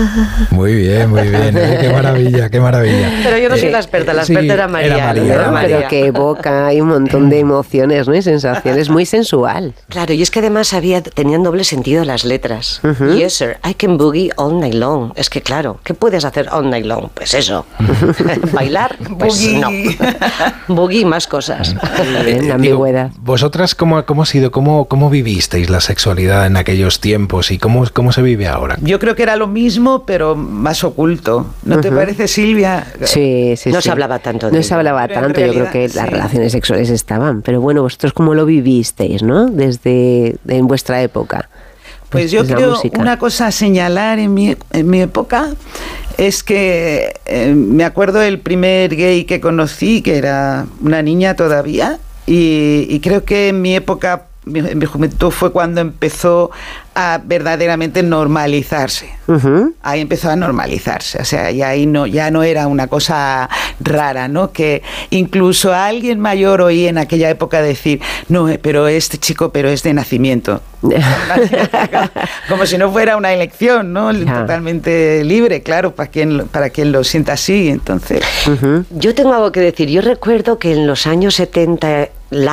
Muy bien, qué maravilla, qué maravilla. Pero yo no soy la experta era María. Era María. Pero que evoca hay un montón de emociones, ¿no? Y sensaciones, muy sensual. Claro, y es que además tenían doble sentido las letras. Yes, sir, I can boogie all night long. Es que claro, ¿qué puedes hacer all night long? Pues eso. Bailar, pues boogie. No. Boogie, más cosas. La ambigüedad. ¿Vosotras cómo ha sido, cómo vivisteis la sexualidad en aquellos tiempos y cómo se vive ahora? Yo creo que era lo mismo, pero más oculto. ¿No te parece, Silvia? Sí. No se hablaba tanto de No se hablaba tanto, yo creo que las relaciones sexuales estaban. Pero bueno, vosotros cómo lo vivisteis, ¿no? En vuestra época. Pues yo creo una cosa a señalar en mi época es que me acuerdo del primer gay que conocí, que era una niña todavía, y creo que en mi época, en mi juventud, fue cuando empezó a verdaderamente normalizarse. Ahí empezó a normalizarse, o sea, ya no era una cosa rara, ¿no? Que incluso a alguien mayor oí en aquella época decir, no, pero este chico, pero es de nacimiento. Como si no fuera una elección, ¿no? Totalmente libre, claro, para quien lo sienta así, entonces. Yo tengo algo que decir. Yo recuerdo que en los años 70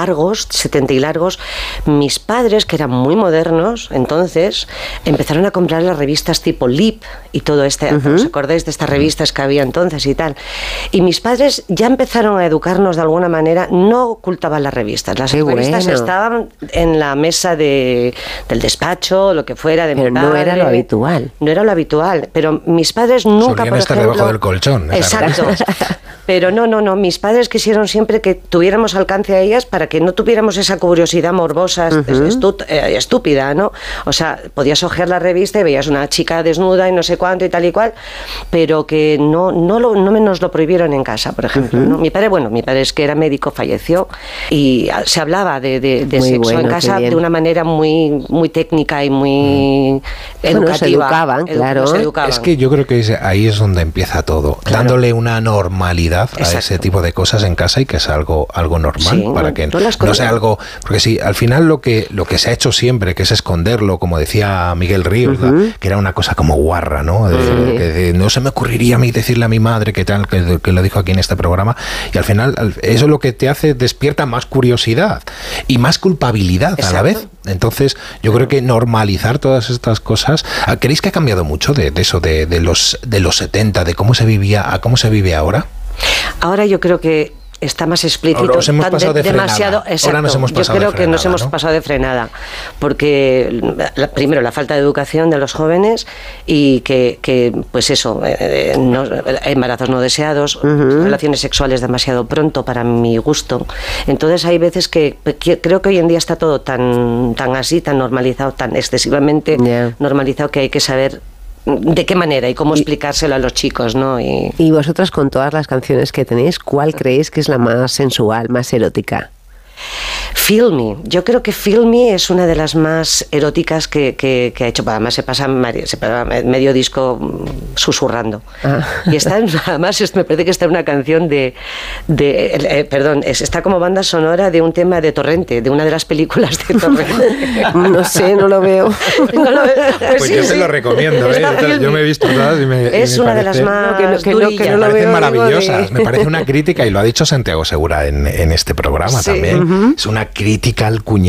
y largos, mis padres, que eran muy modernos, entonces, empezaron a comprar las revistas tipo Lip y todo ¿os acordáis de estas revistas que había entonces y tal? Y mis padres ya empezaron a educarnos de alguna manera, no ocultaban las revistas. Las revistas estaban en la mesa del despacho, lo que fuera, de pero mi padre. No era lo habitual. No era lo habitual, pero mis padres nunca, solían por estar ejemplo, debajo del colchón. Exacto. Pero no, mis padres quisieron siempre que tuviéramos alcance a ellas para que no tuviéramos esa curiosidad morbosa, estúpida, ¿no? O sea, podías ojear la revista y veías una chica desnuda y no sé cuánto y tal y cual, pero que no nos lo prohibieron en casa, por ejemplo, ¿no? Mi padre es que era médico, falleció, y se hablaba de sexo en casa de una manera muy, muy técnica y muy educativa. Se educaban, claro. Es que yo creo que ahí es donde empieza todo, dándole una normalidad a ese tipo de cosas en casa y que es algo normal, para que no sea algo, porque sí, al final lo que se ha hecho siempre, que es esconderlo, como decía Miguel Ríos, que era una cosa como guarra, ¿no? No se me ocurriría a mí decirle a mi madre que lo dijo aquí en este programa, y al final eso es lo que te hace, despierta más curiosidad y más culpabilidad. Exacto. A la vez. Entonces yo creo que normalizar todas estas cosas, ¿creéis que ha cambiado mucho de eso de los 70, de cómo se vivía a cómo se vive ahora? Ahora yo creo que está más explícito. Ahora nos hemos pasado de demasiado, frenada. Ahora nos hemos pasado yo creo de frenada, que nos hemos pasado de frenada, porque primero la falta de educación de los jóvenes y que pues eso, embarazos no deseados, relaciones sexuales demasiado pronto para mi gusto. Entonces hay veces que creo que hoy en día está todo tan así, tan normalizado, tan excesivamente normalizado, que hay que saber de qué manera y cómo explicárselo a los chicos, ¿no? Y vosotras, con todas las canciones que tenéis, ¿cuál creéis que es la más sensual, más erótica? Feel Me. Yo creo que Feel Me es una de las más eróticas que ha hecho. Además se pasa medio disco susurrando. Y está además me parece que está en una canción está como banda sonora de un tema de Torrente, de una de las películas de Torrente. No sé, no lo veo. Pues sí, yo se lo recomiendo, yo me he visto todas y es una de las más que no me parecen maravillosas. Me parece una crítica, y lo ha dicho Santiago Segura en este programa también. Es una crítica al cuñado.